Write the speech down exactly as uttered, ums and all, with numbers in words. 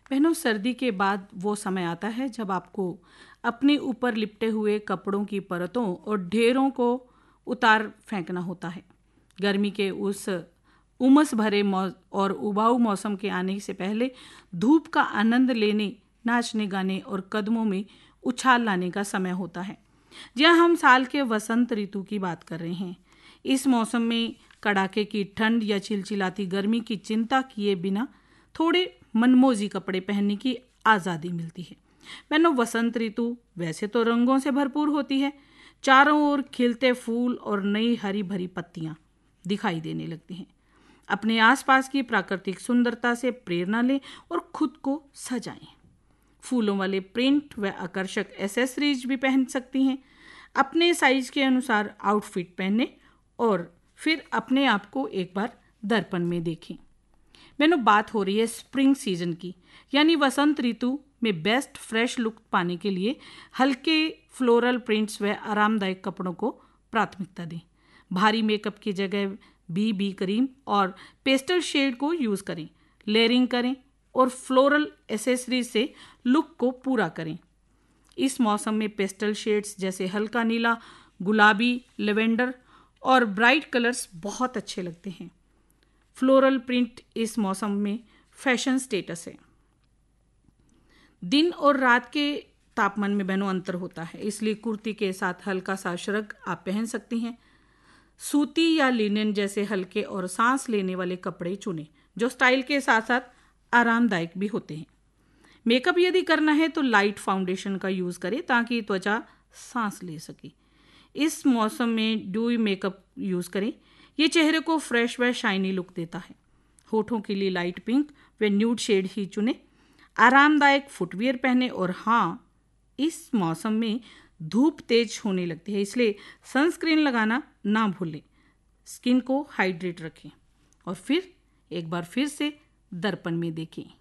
बहनों, सर्दी के बाद वो समय आता है जब आपको अपने ऊपर लिपटे हुए कपड़ों की परतों और ढेरों को उतार फेंकना होता है। गर्मी के उस उमस भरे और उबाऊ मौसम के आने से पहले धूप का आनंद लेने, नाचने गाने और कदमों में उछाल लाने का समय होता है। जहाँ हम साल के वसंत ऋतु की बात कर रहे हैं। इस मौसम में कड़ाके की ठंड या चिलचिलाती गर्मी की चिंता किए बिना थोड़े मनमोजी कपड़े पहनने की आज़ादी मिलती है। बहनों, वसंत ऋतु वैसे तो रंगों से भरपूर होती है। चारों ओर खिलते फूल और नई हरी भरी पत्तियां दिखाई देने लगती हैं। अपने आसपास की प्राकृतिक सुंदरता से प्रेरणा लें और खुद को सजाएं। फूलों वाले प्रिंट व आकर्षक एसेसरीज भी पहन सकती हैं। अपने साइज के अनुसार आउटफिट पहनें और फिर अपने आप को एक बार दर्पण में देखें। बहनों, बात हो रही है स्प्रिंग सीजन की, यानी वसंत ऋतु में बेस्ट फ्रेश लुक पाने के लिए हल्के फ्लोरल प्रिंट्स व आरामदायक कपड़ों को प्राथमिकता दें। भारी मेकअप की जगह बीबी क्रीम और पेस्टल शेड को यूज़ करें। लेयरिंग करें और फ्लोरल एसेसरीज से लुक को पूरा करें। इस मौसम में पेस्टल शेड्स जैसे हल्का नीला, गुलाबी, लेवेंडर और ब्राइट कलर्स बहुत अच्छे लगते हैं। फ्लोरल प्रिंट इस मौसम में फैशन स्टेटस है। दिन और रात के तापमान में बहनों अंतर होता है, इसलिए कुर्ती के साथ हल्का सा श्रग आप पहन सकती हैं। सूती या लिनन जैसे हल्के और सांस लेने वाले कपड़े चुनें, जो स्टाइल के साथ साथ आरामदायक भी होते हैं। मेकअप यदि करना है तो लाइट फाउंडेशन का यूज़ करें ताकि त्वचा सांस ले सके। इस मौसम में ड्यूई मेकअप यूज़ करें, ये चेहरे को फ्रेश व शाइनी लुक देता है। होठों के लिए लाइट पिंक व न्यूड शेड ही चुनें। आरामदायक फुटवियर पहने और हाँ, इस मौसम में धूप तेज होने लगती है, इसलिए सनस्क्रीन लगाना ना भूलें। स्किन को हाइड्रेट रखें और फिर एक बार फिर से दर्पण में देखें।